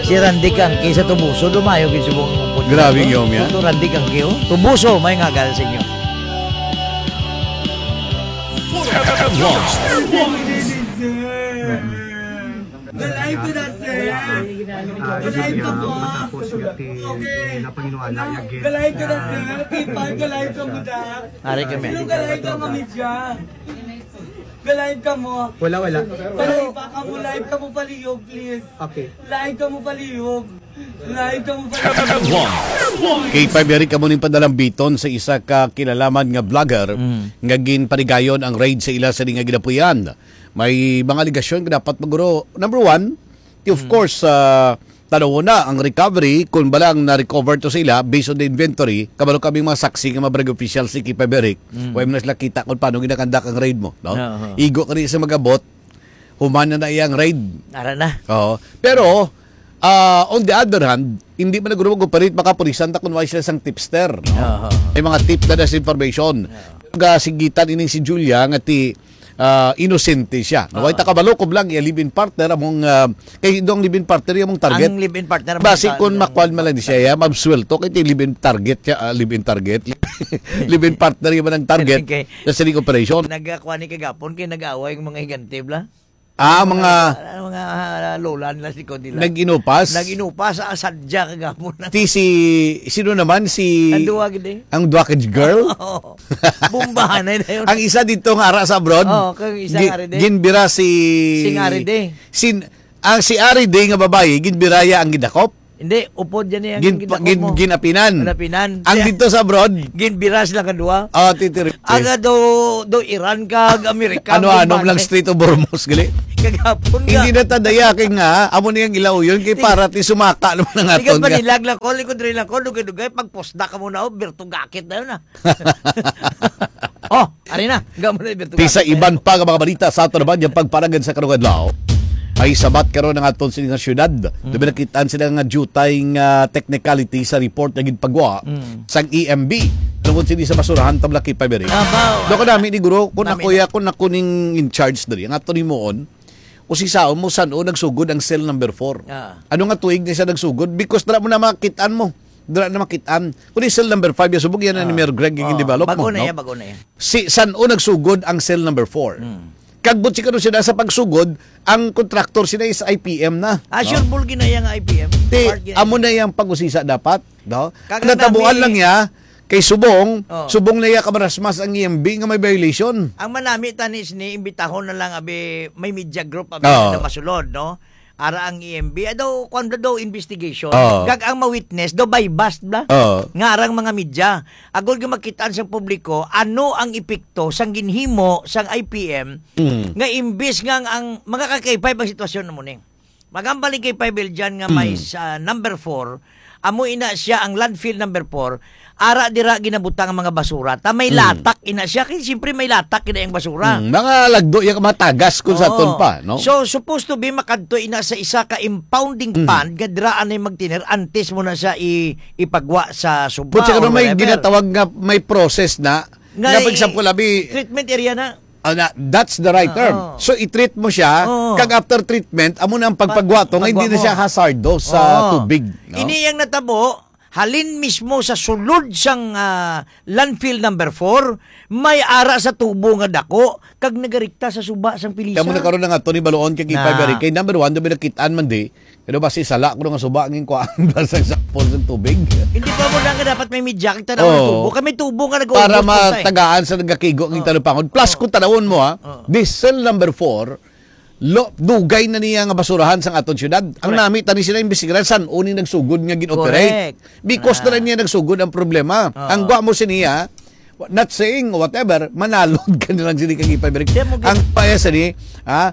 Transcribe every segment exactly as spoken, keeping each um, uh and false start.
Si Randy Kangke sa Tubuso, dumayo kin subong upod. Grabe yung yan. Ito Randy Kangke, oh. Tubuso, may ngagal sa inyo. Galay ko na, sir. Galay ka mo. Galay ko na, sir. Kipan, galay ka mo na. Ari kami. Sino galay ka, mamidya? Galay ka mo. Wala, wala. Pero baka mo, live ka mo paliyog, please. Okay. Live ka mo paliyog. Live ka mo paliyog. Kay February ka mo ning padalang biton sa isa ka kilalaman nga vlogger Mm. nga ginpanigayon ang raid sa ila sa nga ginapuyan. May mga aligasyon nga dapat maguro. Number one, of Mm. course, uh, tanaw na ang recovery kung balang na-recover to sila based on the inventory. Kabalo kaming mga saksi nga mga barangay officials si Kay February. Mm. Huwag mo na sila kita kung paano ginakandak ang raid mo. No? Uh-huh. Igo ka rin sa magabot, humana na iyang raid. Ara na. Oo. Pero, uh, on the other hand, hindi man naguro mag-operate makapulisan ta kung wala sila sang tipster. No? Oo. May mga tip na disinformation. Yeah. Sigitan ining si Julia nga ti uh, inosente siya. Uh-huh. Naway ta kabalo ko lang i-live-in partner among uh, kay dong live-in partner among target. Ang live-in partner. Basi kun makwal man lang siya ya mabswelto kay ti live-in target siya, uh, live-in target. Live-in partner yung ang target Okay. sa sining operation. Nagkakuha ni kagapon kay nag-away yung mga higantibla. Ah, mga Mga, mga uh, lola nila si Kodila. nag-inupas. Nag-inupas sa asadya kagapon. Ti si sino naman si Ang duwag din. ang Dwakage girl? Oo. Bumbahan na yun. Ang isa dito nga ara sa abroad. Oo, kang isa gi- nga rin din. Ginbira si Si Aride. Sin ang si Aride nga babae ginbiraya ang gidakop. Hindi, upod dyan yan. Gin, gin, ginapinan. Ginapinan. Ang dito sa abroad. Ginbiras lang kadua. Oh, titirip. Aga do, do Iran ka, Amerika. Ano-ano lang Strait of Hormuz gali. Kagapon ka. Hindi na tadaya kay nga amo niyang ilaw yun kay para ti sumaka naman ang Tigas aton pa nga. nilag lang ko, likod rin lang ko, dugay-dugay, pagposda ka muna, oh, birtugakit na yun ah. Oh, ari na, gamo na yung birtugakit. Ti sa iban pa nga mga balita sa ato naman yung pagpanagan sa karong adlaw. Ay sabat karon ng aton sining syudad. Mm. Dumi nakitaan sila nga jutay nga technicality sa report nga gidpagwa mm. sang E M B. Tungod sini sa basurahan tabla kay Paberi. Abaw. Do ko nami ni guro kun Nami ako ya kun ako ning in charge diri ang ato nimuon. O si sao mo san o nagsugod ang cell number four. Ah. Ano nga tuig ni siya nagsugod because dra mo na makitaan mo. Dra na makitaan. Kun cell number five ya subog yan ah. ni Mayor Greg yung Oh, develop bago mo. na No? yan, bago na yan. Si san o nagsugod ang cell number four. Mm. Kagbot si kano sila sa pagsugod, ang kontraktor sila is I P M na. Ah, sure, no? bulgi na yung I P M. Ti, Part yan. amo na yung pag-usisa dapat. No? Kaga Natabuan nami- lang ya, kay Subong, Oh. Subong na ya kamarasmas ang E M B nga may violation. Ang manami tanis ni imbitahon na lang abi may media group abi Oo. na masulod no. Ara ang E M B ado kuando daw investigation. Oo. Gag ang ma-witness do by bust bla. Oo. Nga arang mga media. Agol nga makitaan sa publiko ano ang epekto sang ginhimo sang I P M Mm. nga imbis nga ang, ang mga ka-K five ang sitwasyon na mo ning. Magambali kay K five dyan nga may sa number four, amo ina siya ang landfill number four. Ara dira ginabutang ang mga basura. Ta may latak ina siya kay siyempre may latak kina yung basura. Mm, mga lagdo yung matagas kung sa Oo. aton pa. No? So supposed to be makadto ina sa isa ka impounding Mm. pan nga diraan ay magtiner antes mo na siya i, ipagwa sa suba. But siguro or may whatever. ginatawag nga may process na Nga nga i- pag example abi treatment area na. ah, na, that's the right Ah, term. oo. So i-treat mo siya Oo. kag after treatment amo na ang pagpagwa to nga hindi Pagwa na mo. siya hazardous sa Oo. tubig. No? Ini yang natabo halin mismo sa sulod sang ah, landfill number four may ara sa tubo nga dako kag nagarikta sa suba sang pilisa. Kamo na karon nga Tony Baloon kay Na. Kay kay number one dumi nakitaan man di. Pero ba si sala ko nga suba ngin ko ang sa sapon ng tubig. Hindi pa mo lang nga dapat may media kita na Oo. tubo. Kami tubo nga nag-uubos Para po tayo. matagaan sa nagakigo ng tanong Plus kung tanawon mo ha, Oo. this cell number four lo, dugay na niya nga basurahan sang aton syudad. Ang Correct. nami tani sila imbestigaran san uni nagsugod nga ginoperate. Correct. Because Ah. na niya nagsugod ang problema. Oo. Ang gwa mo siniya not saying whatever, manalod ka nilang sini kag ipabalik. Di mo gin- Ang paya sini, ha?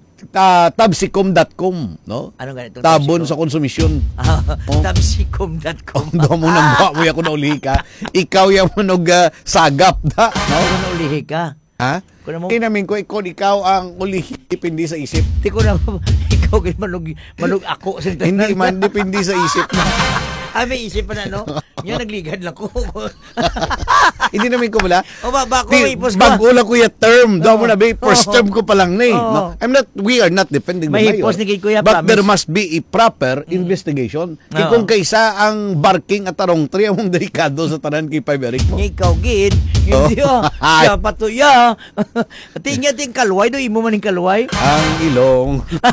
Ta tabsicom dot com, no? Ano ganito? Tabon sa konsumisyon. Oh. tabsicom dot com. Do mo nang ba mo ya ko na uli ka. Ikaw ya mo nog uh, sagap da, no? Ako na ulihi ka. Ha? Kuna mo- Inamin ko ikaw ikaw ang ulihi depende sa isip. Di ko na, ikaw gin manog, manog ako. Sa Hindi man depende sa isip. Ay, may isip pa na, no? Yan, nagligad lang ko. Hindi namin ko wala. O ba, ba ko, Di, ipos ko. bago lang ko yung term. Daw mo Oo. na ba, first Oo. term ko pa lang na eh. Oo. No? I'm not, we are not defending the May mayor. hipos ni kay Kuya, But promise. there must be a proper investigation. Oo. Ikong kaysa ang barking at tarong tri, among delikado sa tanan kay Five Eric mo. Ikaw, gid. Hindi, oh. Ay. Siya patuya. Tingnan ting kalway, do imo man yung kalway. Ang ilong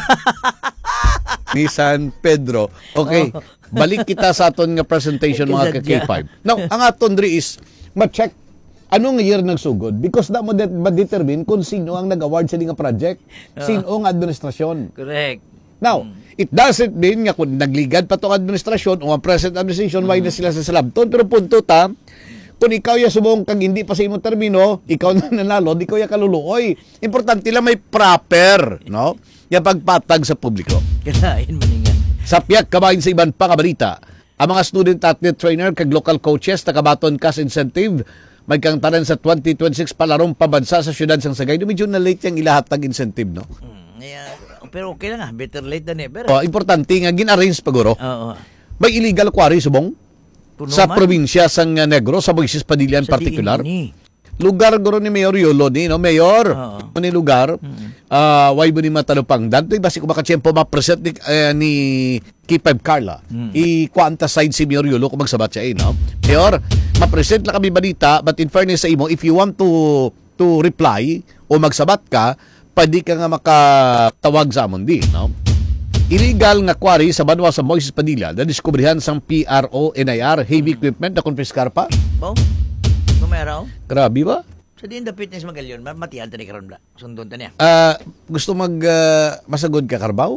ni San Pedro. Okay, balik kita sa aton nga presentation mga ka-K five. Now, ang aton diri is ma-check anong year nagsugod because na mo det- ma-determine kung sino ang nag-award sa nga project, sino ang administrasyon. Correct. Now, it doesn't mean nga kung nagligad pa tong administrasyon o ang present administration, why na sila sa salabton. Pero punto ta, kung ikaw ya subong kang hindi pa sa imong termino, ikaw na nanalo, di ko ya kaluluoy. Importante lang may proper, no? Yung pagpatag sa publiko. Kalain man nga. Sa piyak kabahin sa iban pang balita, ang mga student athlete trainer kag local coaches nakabaton cash incentive may kang tanan sa twenty twenty-six palarong pabansa sa syudad sang Sagay. Medyo na late yung ilahatag incentive, no? Hmm, yeah, pero okay lang ah, better late than never. O, importante nga gin-arrange paguro. Oo. May illegal quarry subong Puno sa man. probinsya sang uh, Negros, sa Moises Padilla in Sa particular. diin ni. Lugar guro ni Mayor Yolo ni, no? Mayor, Oo. ni lugar, ah why mo ni matalupang danto, basi ko makachempo ma-present ni, eh, ni K five Carla. I-quanta side si Mayor Yolo kung magsabat siya, eh, no? Mayor, ma-present lang kami balita, but in fairness sa imo, if you want to to reply o magsabat ka, pwede ka nga makatawag sa amon di, no? Illegal nga quarry sa banwa sa Moises Padilla na diskubrihan sang P R O N I R heavy equipment na konfiskar pa. Bo? Kumeraw? Grabe ba? Sa diin the fitness magalyon, matiyan ta ni karon da. Sundon ta niya. Ah, gusto mag ah, masagod ka Carabao?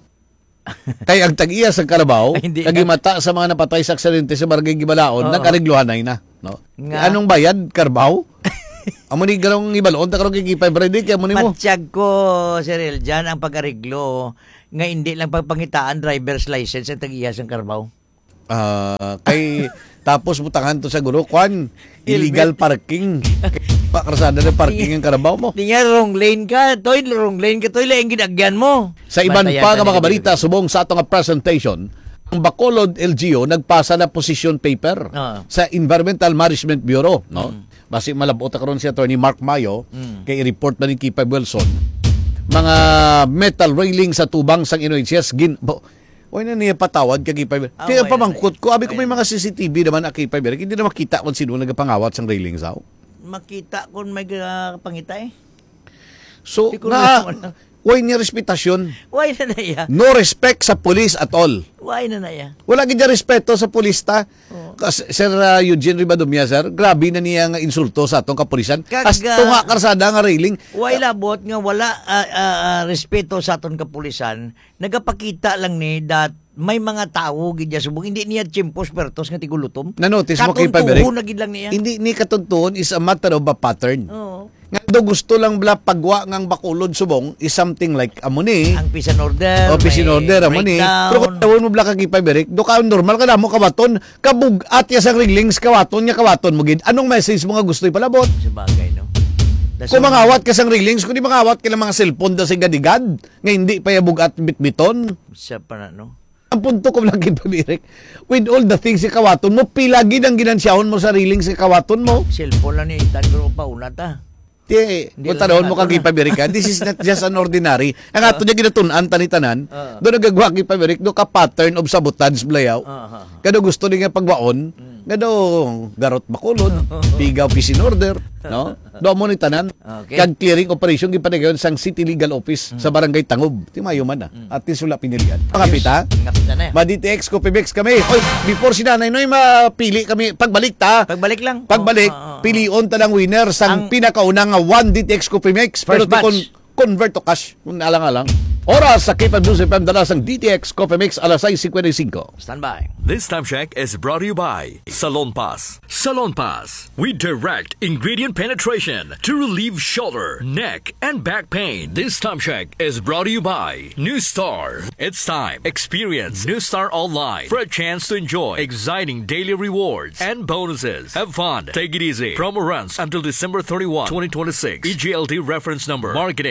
Kay ang tag-iya sa Carabao, Ay, hindi nagimata sa mga napatay sa aksidente sa Barangay Gibalaon, Oo. nag-arigluhan na, no? Nga. Anong bayad, Carabao? Amo ni galong ibaloon ta karon kay Kipay Friday kay amo nimo. Matsyag ko, Sir Eljan, ang pag-ariglo nga hindi lang pagpangitaan driver's license ang tag-iya sa Carabao. Ah, kay tapos butangan to sa guro kwan, illegal parking. Pakrasada na parking ang Carabao mo. Di nga, wrong lane ka. Toy, wrong lane ka. Toy, lang ginagyan mo. Sa iban Bantayan pa ka nga ni mga Kabibig. balita subong sa atong presentation, ang Bacolod L G O nagpasa na position paper Ah. sa Environmental Management Bureau, no? Basi malabot karon si Attorney Mark Mayo kay i-report na ni Kipay Wilson. Mga metal railing sa tubang sang Inoysias gin bo, Oy na niya patawad kay Kipay. Ah, Kaya okay, pamangkot ko, abi ko okay. may mga C C T V naman na Kipay. Hindi na makita kung sino nagapangawat sang railing sao. Makita kung may uh, pangita eh. So, Di ko na, na- way niya respetasyon. Why na na iya? No respect sa police at all. Why na na iya? Wala gid respeto sa pulista. Oo. Kas, Sir uh, Eugene Ribadumia, sir, grabe na niya nga insulto sa atong kapulisan. Kaga- As tunga karsada nga railing. Why labot nga wala ah, ah, ah, respeto sa aton kapulisan, nagapakita lang ni that may mga tao gid ya subong hindi niya chimpos pertos nga tigulutom. Na-notice mo kay Paberic? Katuntuhon na gid lang niya. Hindi ni katuntuon is a matter of a pattern. Oo. Nga do gusto lang bala pagwa ngang Bacolod subong is something like amo ni. Ang peace and order. O pisin may order amo ni. breakdown. Pero kung tawon mo bala kay Paberic, do ka normal ka na mo kawaton, kabug at ya sang railings kawaton nya kawaton mo gid. Anong message mo nga gusto ipalabot? Sa bagay, no? Das- Kung mangawat ka sang railings, kung di mangawat ka ng mga cellphone da sa gadigad, nga hindi pa yabug at bitbiton. Sa pa na, no? Ang punto ko lang kay Paberic, with all the things sa kawaton mo, pila gid ang ginansyahon mo sa railings sa kawaton mo. Cellphone lang ni Itan pero pa una ta. Di, Hindi kung lang tanawon mo nato kang kay na. Paberic, ha, this is not just an ordinary. Ang ato niya ginatunan, tanitanan, Oo. doon nagagawa kay Paberic, do ka pattern of sabotage blayaw. Ah, ah, Kado gusto niya pagwaon, kado garot Bacolod, pigaw pisin order, no? Do mo ni tanan. Okay. Kag clearing operation gipadayon sang City Legal Office sa Barangay Tangob. Ti mayo man na. At least wala pinilian. Pangapita. Ngapit na na eh. Ma-D T X ko Pebex kami. Oy, before si Nanay Noy mapili kami pagbalik ta. Pagbalik lang. Pagbalik, Oo, oo, oo. pilion ta lang winner sang Ang- pinakaunang nga one D T X Coffee Mix. Pero First ti kon batch. convert to cash. Kung alang-alang. Oras sa K five News F M dala sang D T X Coffee Mix alas sais fifty-five. Stand by. This time check is brought to you by Salon Pass. Salon Pass. We direct ingredient penetration to relieve shoulder, neck, and back pain. This time check is brought to you by New Star. It's time. Experience New Star Online for a chance to enjoy exciting daily rewards and bonuses. Have fun. Take it easy. Promo runs until December thirty-first, twenty twenty-six. E G L T reference number. Marketing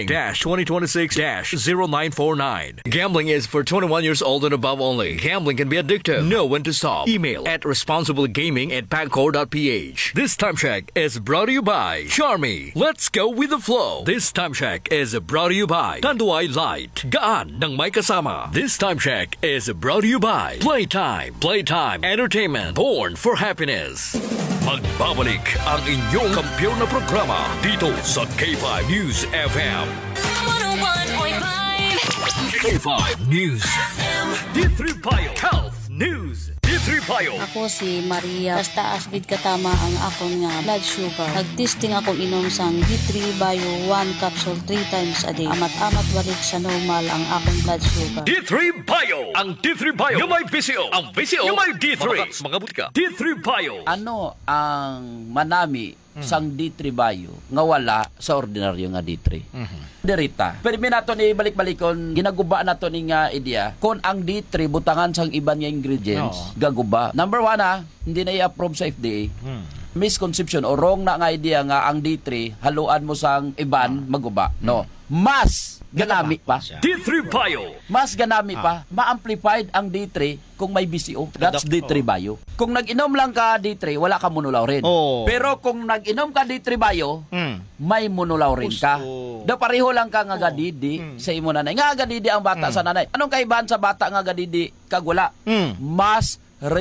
twenty twenty-six zero nine four nine. Gambling is for twenty-one years old and above only. Gambling can be addictive. Know when to stop. Email at responsiblegaming at pagcor dot p h. This time check is brought to you by Charmy. Let's go with the flow. This time check is brought to you by Tanduay Light. Gaan ng may kasama. This time check is brought to you by Playtime. Playtime Entertainment. Born for happiness. Magbabalik ang inyong kampiyon na programa dito sa K five News F M. one oh one point five K five News F M. D three Payo Health News. D three Payo. Ako si Maria. Basta asbid katama ang akon nga blood sugar. Nag-testing ako inom sang D three Bio one capsule three times a day. Amat-amat balik sa normal ang akong blood sugar. D three Bio. Ang D three Bio yung may B C O. Ang B C O yung may D three. Mga, mga butika. D three Bio. Ano ang manami sang D three Bio nga wala sa ordinaryo nga D three? Mm-hmm. Derita. Pero may nato ni balik-balikon, ginaguba nato ni nga idea kung ang D three butangan sang iban nga ingredients, no. Gaguba. Number one ha, hindi na i-approve sa F D A. Hmm. Misconception o wrong na nga idea nga ang D three haluan mo sang iban maguba. No. Mas ganami pa. D three Bio. Mas ganami pa. Ma-amplified ang D three kung may B C O. That's D three Bio. Kung nag-inom lang ka D three, wala ka monolaw rin. Oh. Pero kung nag-inom ka D three Bio, Mm. may monolaw rin ka. Gusto. Da pareho lang ka nga gadidi Mm. sa imo nanay. Nga gadidi ang bata Mm. sa nanay. Anong kaibahan sa bata nga gadidi kag wala? Mm. Mas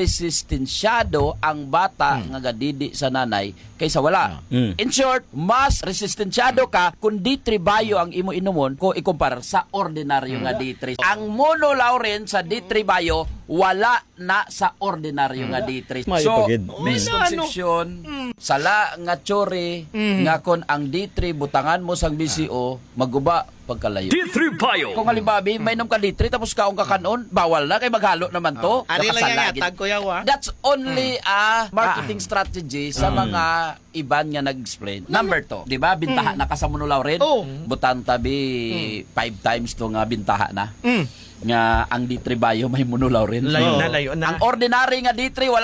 resistensyado ang bata Mm. nga gadidi sa nanay kaysa wala. Mm. In short, mas resistensyado ka kung D three Bio ang imo inumon ko ikumpara sa ordinaryo nga D three. Ang monolaurin sa D three Bio wala na sa ordinaryo nga D three. May So, pagid. misconception, sala nga tsuri, nga kon ang D three butangan mo sang B C O, maguba pagkalayo. D three Bio. Kung halimbawa, may inom ka D three tapos kaong kakanon, bawal na kay maghalo naman to. Ari lang yan, Nakasalagid. tag ko yawa. That's only a marketing strategy sa mga iban nga nag-explain. Number two, di ba? Bintaha na ka sa monolaw rin. Oh. Butang tabi, five times to nga bintaha na. Mm. Nga ang D three Bio may monolaw rin. Layo So, na, layo na. Ang ordinary nga D three, wala